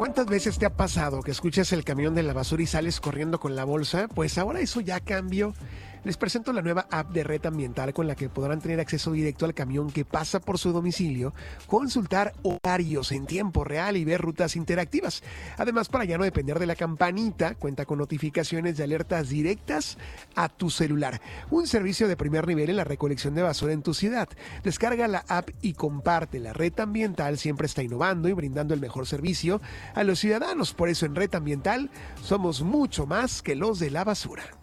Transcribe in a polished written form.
¿Cuántas veces te ha pasado que escuchas el camión de la basura y sales corriendo con la bolsa? Pues ahora eso ya cambió. Les presento la nueva app de Red Ambiental con la que podrán tener acceso directo al camión que pasa por su domicilio, consultar horarios en tiempo real y ver rutas interactivas. Además, para ya no depender de la campanita, cuenta con notificaciones de alertas directas a tu celular. Un servicio de primer nivel en la recolección de basura en tu ciudad. Descarga la app y comparte. La Red Ambiental siempre está innovando y brindando el mejor servicio a los ciudadanos. Por eso en Red Ambiental somos mucho más que los de la basura.